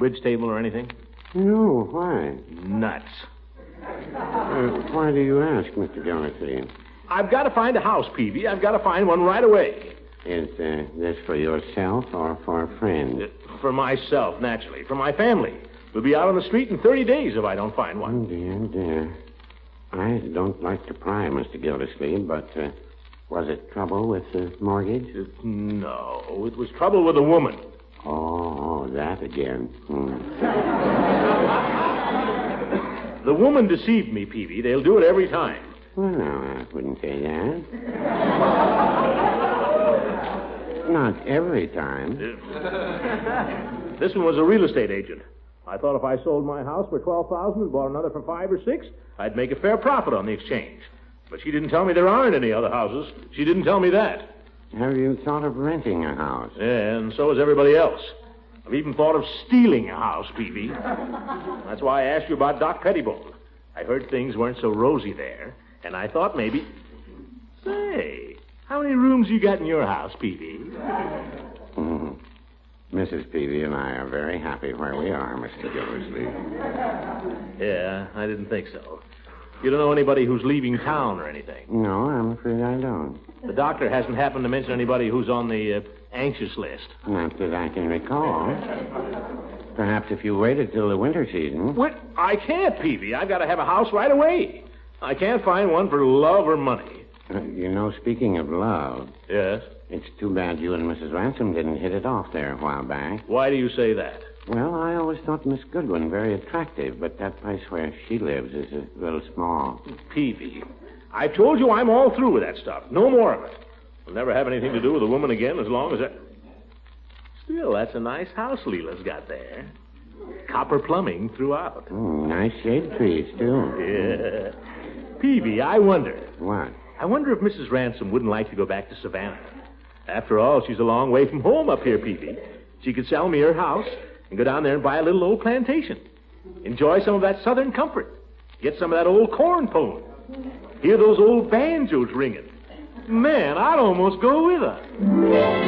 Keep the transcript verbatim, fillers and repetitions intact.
bridge table or anything? No, why? Nuts. Uh, why do you ask, Mister Gildersleeve? I've got to find a house, Peavy. I've got to find one right away. Is uh, this for yourself or for a friend? Uh, for myself, naturally. For my family. We'll be out on the street in thirty days if I don't find one. Oh, dear, dear. I don't like to pry, Mister Gildersleeve, but uh, was it trouble with the mortgage? Uh, no, it was trouble with a woman. Oh, that again. Hmm. The woman deceived me, Peavy. They'll do it every time. Well, no, I wouldn't say that. Not every time. Uh, this one was a real estate agent. I thought if I sold my house for twelve thousand dollars and bought another for five or six, I'd make a fair profit on the exchange. But she didn't tell me there aren't any other houses. She didn't tell me that. Have you thought of renting a house? Yeah, and so has everybody else. I've even thought of stealing a house, Peavy. That's why I asked you about Doc Pettibone. I heard things weren't so rosy there, and I thought maybe... Say, how many rooms you got in your house, Peavy? Mm-hmm. Missus Peavy and I are very happy where we are, Mister Gildersleeve. Yeah, I didn't think so. You don't know anybody who's leaving town or anything? No, I'm afraid I don't. The doctor hasn't happened to mention anybody who's on the uh, anxious list. Not that I can recall. Perhaps if you waited till the winter season. What? I can't, Peavy. I've got to have a house right away. I can't find one for love or money. Uh, you know, speaking of love... Yes? It's too bad you and Missus Ransom didn't hit it off there a while back. Why do you say that? Well, I always thought Miss Goodwin very attractive, but that place where she lives is a little small. Peavy, I've told you I'm all through with that stuff. No more of it. I'll never have anything to do with a woman again as long as I... Still, that's a nice house Leela's got there. Copper plumbing throughout. Mm, nice shade trees, too. Yeah. Peavy, I wonder. What? I wonder if Missus Ransom wouldn't like to go back to Savannah. After all, she's a long way from home up here, Peavy. She could sell me her house and go down there and buy a little old plantation. Enjoy some of that southern comfort. Get some of that old corn pone. Hear those old banjos ringing. Man, I'd almost go with her.